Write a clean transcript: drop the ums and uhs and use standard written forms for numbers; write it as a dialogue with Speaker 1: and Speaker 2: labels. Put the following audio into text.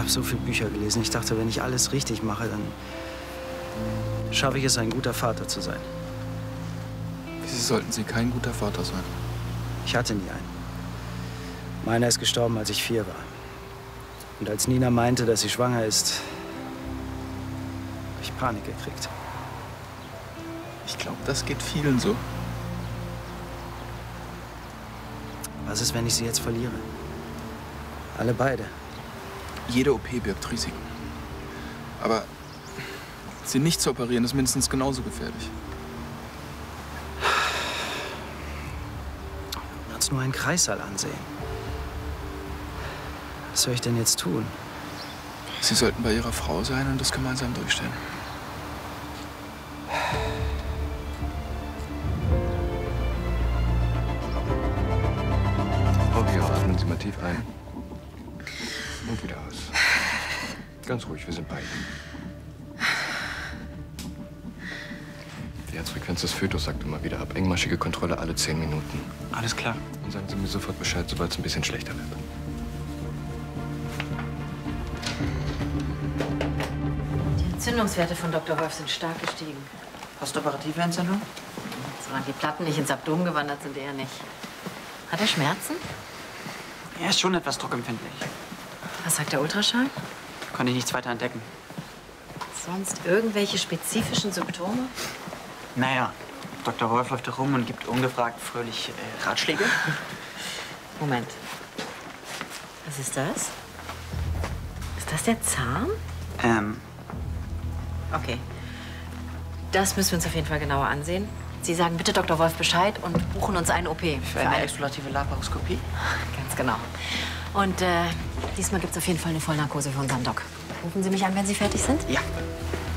Speaker 1: habe so viele Bücher gelesen. Ich dachte, wenn ich alles richtig mache, dann schaffe ich es, ein guter Vater zu sein.
Speaker 2: Wieso sollten Sie kein guter Vater sein?
Speaker 1: Ich hatte nie einen. Meiner ist gestorben, als ich 4 war. Und als Nina meinte, dass sie schwanger ist, habe ich Panik gekriegt.
Speaker 2: Ich glaube, das geht vielen so.
Speaker 1: Was ist, wenn ich sie jetzt verliere? Alle beide.
Speaker 2: Jede OP birgt Risiken. Aber sie nicht zu operieren, ist mindestens genauso gefährlich.
Speaker 1: Wir uns nur einen Kreissaal ansehen. Was soll ich denn jetzt tun?
Speaker 2: Sie sollten bei Ihrer Frau sein und das gemeinsam durchstehen.
Speaker 3: Okay, atmen Sie mal tief ein. Und wieder aus. Ganz ruhig, wir sind bei Ihnen. Die Herzfrequenz des Fötus sagt immer wieder ab. Engmaschige Kontrolle alle 10 Minuten.
Speaker 1: Alles klar.
Speaker 3: Und sagen Sie mir sofort Bescheid, sobald es ein bisschen schlechter wird.
Speaker 4: Die Entzündungswerte von Dr. Wolf sind stark gestiegen.
Speaker 1: Postoperative Entzündung?
Speaker 4: Solange die Platten nicht ins Abdomen gewandert sind, eher nicht. Hat er Schmerzen?
Speaker 5: Er ist schon etwas druckempfindlich.
Speaker 4: Was sagt der Ultraschall?
Speaker 5: Konnte ich nichts weiter entdecken.
Speaker 4: Sonst irgendwelche spezifischen Symptome?
Speaker 5: Naja, Dr. Wolf läuft herum und gibt ungefragt fröhlich Ratschläge.
Speaker 4: Moment. Was ist das? Ist das der Zahn? Okay. Das müssen wir uns auf jeden Fall genauer ansehen. Sie sagen bitte Dr. Wolf Bescheid und buchen uns eine OP.
Speaker 5: Für eine explorative Laparoskopie?
Speaker 4: Ganz genau. Und diesmal gibt es auf jeden Fall eine Vollnarkose für unseren Doc. Rufen Sie mich an, wenn Sie fertig sind?
Speaker 5: Ja.